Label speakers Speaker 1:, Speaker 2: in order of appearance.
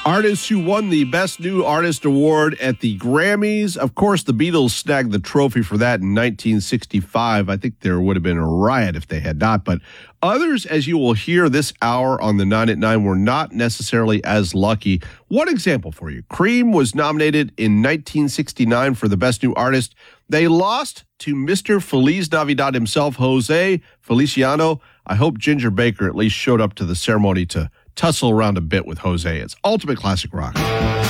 Speaker 1: Artists who won the Best New Artist Award at the Grammys. Of course, the Beatles snagged the trophy for that in 1965. I think there would have been a riot if they had not. But others, as you will hear this hour on the 9 at 9, were not necessarily as lucky. One example for you. Cream was nominated in 1969 for the Best New Artist. They lost to Mr. Feliz Navidad himself, Jose Feliciano. I hope Ginger Baker at least showed up to the ceremony to tussle around a bit with Jose. It's Ultimate Classic Rock.